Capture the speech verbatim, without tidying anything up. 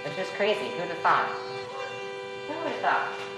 It's just crazy. Who'd have thought? Who would have thought?